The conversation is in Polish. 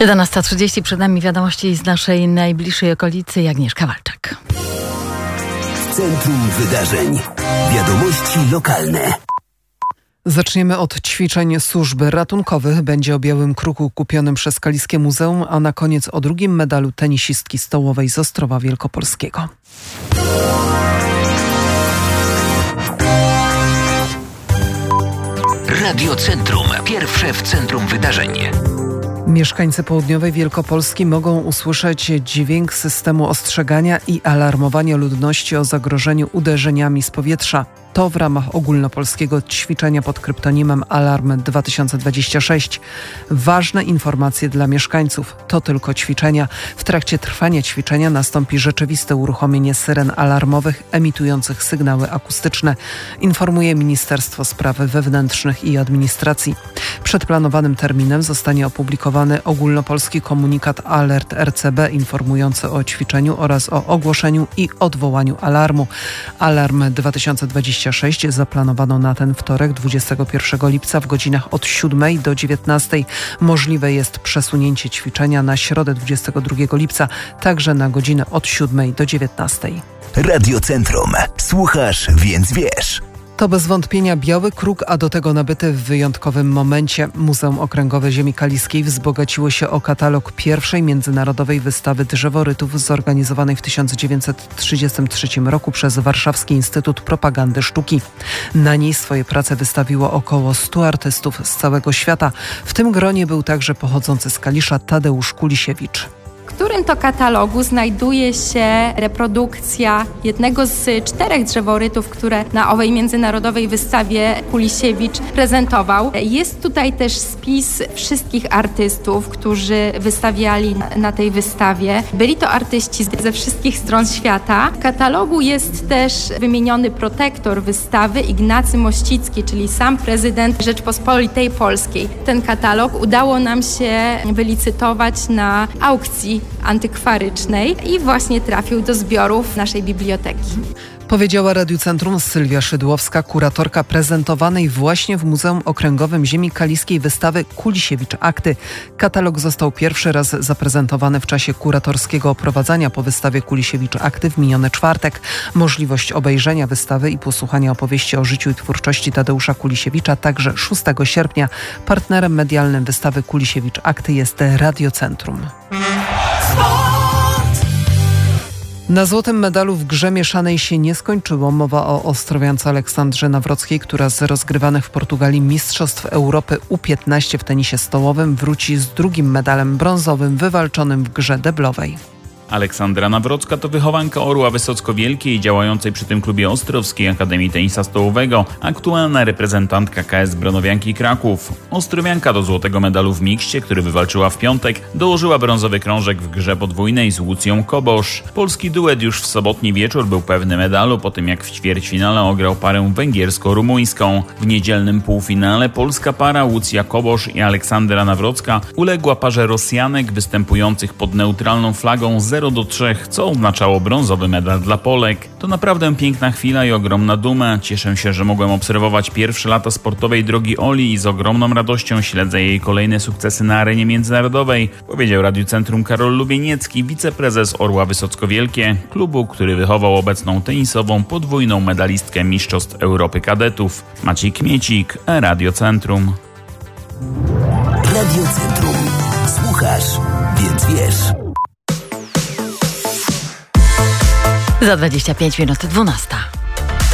11:30, przed nami wiadomości z naszej najbliższej okolicy. Agnieszka Walczak. W centrum wydarzeń. Wiadomości lokalne. Zaczniemy od ćwiczeń służb ratunkowych. Będzie o białym kruku kupionym przez Kaliskie Muzeum, a na koniec o drugim medalu tenisistki stołowej z Ostrowa Wielkopolskiego. Radio Centrum. Pierwsze w centrum wydarzeń. Mieszkańcy południowej Wielkopolski mogą usłyszeć dźwięk systemu ostrzegania i alarmowania ludności o zagrożeniu uderzeniami z powietrza. To w ramach ogólnopolskiego ćwiczenia pod kryptonimem Alarm 2026. Ważne informacje dla mieszkańców. To tylko ćwiczenia. W trakcie trwania ćwiczenia nastąpi rzeczywiste uruchomienie syren alarmowych emitujących sygnały akustyczne, informuje Ministerstwo Spraw Wewnętrznych i Administracji. Przed planowanym terminem zostanie opublikowany ogólnopolski komunikat Alert RCB informujący o ćwiczeniu oraz o ogłoszeniu i odwołaniu alarmu. Alarm 2026 zaplanowano na ten wtorek, 21 lipca w godzinach od 7 do 19. Możliwe jest przesunięcie ćwiczenia na środę 22 lipca, także na godzinę od 7 do 19. Radio Centrum. Słuchasz, więc wiesz. To bez wątpienia biały kruk, a do tego nabyty w wyjątkowym momencie. Muzeum Okręgowe Ziemi Kaliskiej wzbogaciło się o katalog pierwszej międzynarodowej wystawy drzeworytów zorganizowanej w 1933 roku przez Warszawski Instytut Propagandy Sztuki. Na niej swoje prace wystawiło około 100 artystów z całego świata. W tym gronie był także pochodzący z Kalisza Tadeusz Kulisiewicz. W którym to katalogu znajduje się reprodukcja jednego z 4 drzeworytów, które na owej międzynarodowej wystawie Kulisiewicz prezentował. Jest tutaj też spis wszystkich artystów, którzy wystawiali na tej wystawie. Byli to artyści ze wszystkich stron świata. W katalogu jest też wymieniony protektor wystawy Ignacy Mościcki, czyli sam prezydent Rzeczpospolitej Polskiej. Ten katalog udało nam się wylicytować na aukcji antykwarycznej i właśnie trafił do zbiorów naszej biblioteki. Powiedziała Radiu Centrum Sylwia Szydłowska, kuratorka prezentowanej właśnie w Muzeum Okręgowym Ziemi Kaliskiej wystawy Kulisiewicz Akty. Katalog został pierwszy raz zaprezentowany w czasie kuratorskiego oprowadzania po wystawie Kulisiewicz Akty w miniony czwartek. Możliwość obejrzenia wystawy i posłuchania opowieści o życiu i twórczości Tadeusza Kulisiewicza także 6 sierpnia. Partnerem medialnym wystawy Kulisiewicz Akty jest Radio Centrum. Na złotym medalu w grze mieszanej się nie skończyło. Mowa o Ostrowiance Aleksandrze Nawrockiej, która z rozgrywanych w Portugalii Mistrzostw Europy U15 w tenisie stołowym wróci z drugim medalem brązowym wywalczonym w grze deblowej. Aleksandra Nawrocka to wychowanka Orła Wysocko-Wielkiej, działającej przy tym klubie Ostrowskiej Akademii Tenisa Stołowego, aktualna reprezentantka KS Bronowianki Kraków. Ostrowianka do złotego medalu w mikście, który wywalczyła w piątek, dołożyła brązowy krążek w grze podwójnej z Łucją Kobosz. Polski duet już w sobotni wieczór był pewny medalu, po tym jak w ćwierćfinale ograł parę węgiersko-rumuńską. W niedzielnym półfinale polska para Łucja Kobosz i Aleksandra Nawrocka uległa parze Rosjanek występujących pod neutralną flagą 0-3, co oznaczało brązowy medal dla Polek. To naprawdę piękna chwila i ogromna duma. Cieszę się, że mogłem obserwować pierwsze lata sportowej drogi Oli i z ogromną radością śledzę jej kolejne sukcesy na arenie międzynarodowej, powiedział Radiu Centrum Karol Lubieniecki, wiceprezes Orła Wysocko-Wielkie, klubu, który wychował obecną tenisową podwójną medalistkę Mistrzostw Europy Kadetów. Maciej Kmiecik, Radio Centrum. Radio Centrum. Słuchasz, więc wiesz. Za 25 minut 12.